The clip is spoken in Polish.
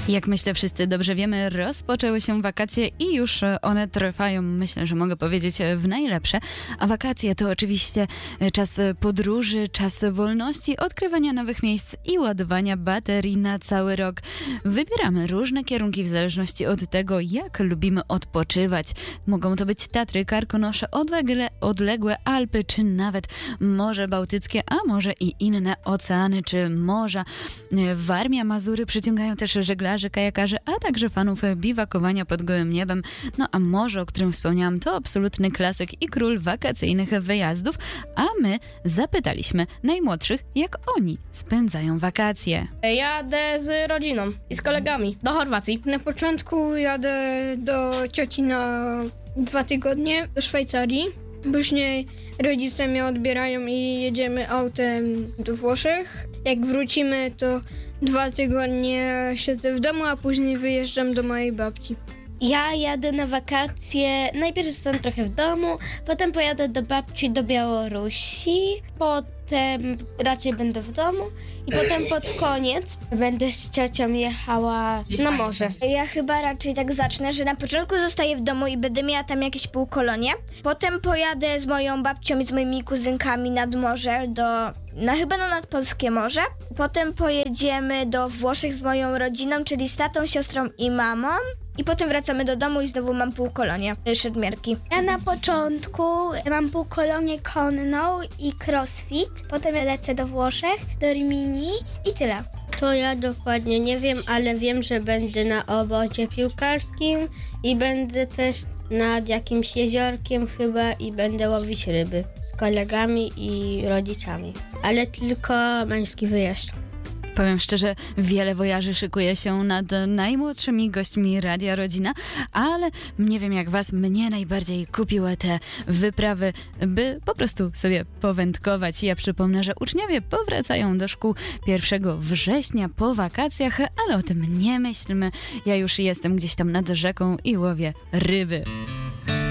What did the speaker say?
Jak myślę, wszyscy dobrze wiemy, rozpoczęły się wakacje i już one trwają, myślę, że mogę powiedzieć, w najlepsze. A wakacje to oczywiście czas podróży, czas wolności, odkrywania nowych miejsc i ładowania baterii na cały rok. Wybieramy różne kierunki w zależności od tego, jak lubimy odpoczywać. Mogą to być Tatry, Karkonosze, odległe Alpy, czy nawet Morze Bałtyckie, a może i inne oceany czy morza. Warmia, Mazury przyciągają też żeglarzy, kajakarzy, a także fanów biwakowania pod gołym niebem. No a morze, o którym wspomniałam, to absolutny klasyk i król wakacyjnych wyjazdów, a my zapytaliśmy najmłodszych, jak oni spędzają wakacje. Jadę z rodziną i z kolegami do Chorwacji. Na początku jadę do cioci na 2 tygodnie do Szwajcarii. Później rodzice mnie odbierają i jedziemy autem do Włoszech. Jak wrócimy, to 2 tygodnie siedzę w domu, a później wyjeżdżam do mojej babci. Ja jadę na wakacje, najpierw zostanę trochę w domu, potem pojadę do babci do Białorusi, potem raczej będę w domu i potem pod koniec będę z ciocią jechała na morze. Ja chyba raczej tak zacznę, że na początku zostaję w domu i będę miała tam jakieś półkolonie. Potem pojadę z moją babcią i z moimi kuzynkami nad morze, chyba nad Polskie Morze. Potem pojedziemy do Włoszech z moją rodziną, czyli z tatą, siostrą i mamą. I potem wracamy do domu i znowu mam półkolonię szermierki. Ja na początku mam półkolonię konną i crossfit. Potem lecę do Włoszech, do Rimini i tyle. To ja dokładnie nie wiem, ale wiem, że będę na obozie piłkarskim i będę też nad jakimś jeziorkiem chyba i będę łowić ryby z kolegami i rodzicami. Ale tylko męski wyjazd. Powiem szczerze, wiele wojaży szykuje się nad najmłodszymi gośćmi Radia Rodzina, ale nie wiem jak was, mnie najbardziej kupiły te wyprawy, by po prostu sobie powędkować. Ja przypomnę, że uczniowie powracają do szkół 1 września po wakacjach, ale o tym nie myślmy. Ja już jestem gdzieś tam nad rzeką i łowię ryby.